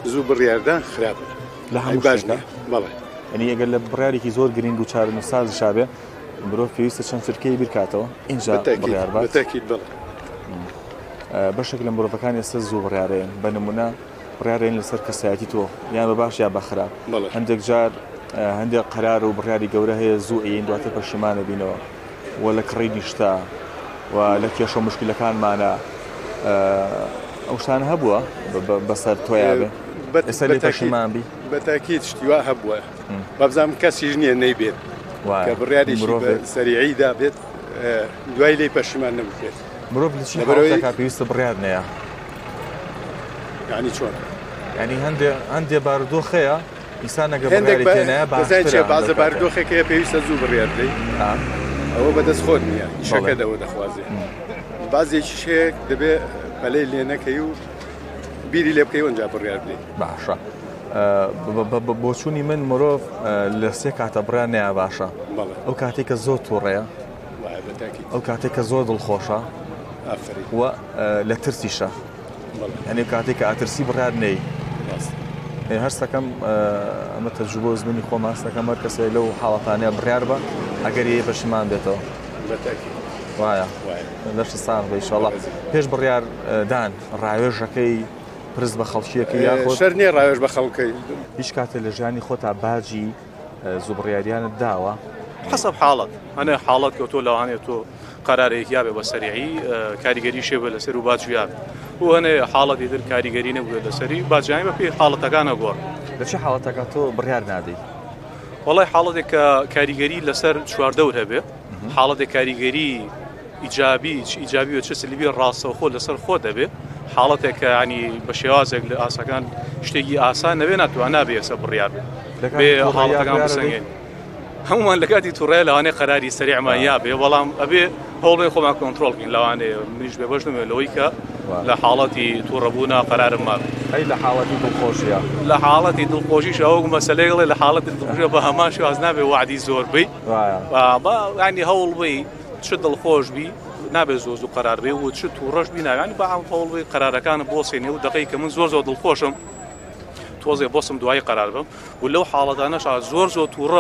زوو بڕیاردان خراپە لە هەموو باش شتێکە بەڵێ ینی ئەگەر لە بڕیارێکی زۆر گرنگ و چارەنووسساز شابێ مرۆڤ پێویستە چەند چرکەی بیرکاتەوە اینجا بڕیار بات بەتاکید بڵێ بەشێک لە مرۆڤەکان ئێستا زوو بڕیارەیەن بە نمونە بڕیارەیەن لەسەر کەسایەتی تۆ یان بە باش یا بە خراپ هەندێک جار هەندێک قەرار و بڕیاری گەورە هەیە زوو ئەین دواتر پەشیمانە بینەوە و لە کڕی نیشتا و لە کێشە و مشکلەکانمانە ئەو شتانە هەبووە بەسەر تۆیا بێ ئێستا لێ پەشیمان بی بەتاکید شتی وا هەبووە بەبزانم کەسیش نییە نەیبێت کە بڕیاریشی بە سەریعیدا بێت دوای لێی پەشیمان نەبێت مرۆڤ لە چی حاڵەتێکا پێویستە بڕیار نەیە یعنی چۆن ینی هەندێ بارودۆخەیە ئینسان ئەگەر بڕیاری پێ نایە باشترە بازە بارودۆخێکەیە پێویستە زوو بڕیار بدەیت ئەوە بەدەست خۆت نییە ئیشەکە دەوە دەخوازێ بازێکی شەیەک دەبێت پەلەی لێ نەکەی و بیری لێ بکەی ئەوەنجا بڕیار بدەیت باشە بۆچوونی من مرۆڤ لە سێ کاتە بڕیار نایە باشە ئەو کاتێککە زۆر تووڕەیە ئەو کاتێککە زۆر دڵخۆشە و لە ترسیشە ئەنێ کاتێککە ئاترسی بڕیار نەی هەستەکەم ئەمە تەجروبە زمانی خۆم هەستەکەم هەر کەسێ لەو حاڵەتانەیە بڕیار بە ئەگەر یە پەشیمان بێتەوە وایە لەش ساڵ بە ئینشاڵڵا پێش بڕیار دان ڕاوێژەکەی پرس بە خەڵکیەکە یاخۆ شەر نییە ڕاوێژ بە خەڵکەی هیچ کاتێ لە ژیانی خۆتا باجی زوو بڕیاریانت داوە حسب حاڵەت هەنێ حاڵەت کە تۆ لەوانێت تۆ قەرارێک یابێ بە سەریعی کاریگەری شێ بە لەسەر و باجویان و هەنێ حاڵەتی تر کاریگەری نەبووە لەسەری باجیانی بە پێی حاڵەتەکانە گۆڕ لە چه حاڵەتەکە تۆ بڕیار نادەی وەڵای حاڵەتێک کە کاریگەری لەسەر چواردەور هەبێ حاڵەتێک کاریگەری ئیجابی و چه سلبی ڕاستەوخۆ لەسەر خۆ دەبێ حاڵەتێک کە ینی بە شێوازێک لە ئاسەکان شتێکی ئاسان نەبێ ناتوان نابێ ئەسە بڕیار بێ حاڵەتەکان بسەنگێن هەمومان لە کاتی تووڕێ لەوانەیە قەراری سەریعمان یابێ بەڵام ئەبێ هەوڵێ خۆمان کۆنتڕۆڵکەین لەوانەیە منیش بێ بەش نمێ لەوەی کە لە حاڵەتی تووڕەبوونا قەرارم مابێ ئەی لە حاڵەتی دڵخۆشیە لە حاڵەتی دڵخۆشیش ئەوە مەسەلەیەڵێ لە حاڵەتی دڵخۆشیە بە هەمان شێواز نابێ وعدی زۆر بی ینی هەوڵ بی چ دڵخۆش بی نابێ زۆر و قەرار بێ و چ تووڕەش بی ناویانی بە هەوڵ بی قەرارەکانە بۆسێنێ و دقەی کە من زۆر دڵخۆشم تۆزێ بۆسم دوای قەرار بم و لەو حاڵەتانەش زۆر تووڕە